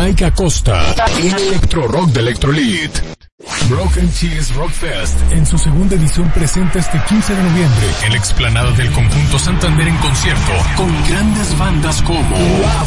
Mike Acosta en Electro Rock de Electrolit. Broken Cheese Rock Fest en su segunda edición presenta este 15 de noviembre en la explanada del Conjunto Santander en concierto con grandes bandas como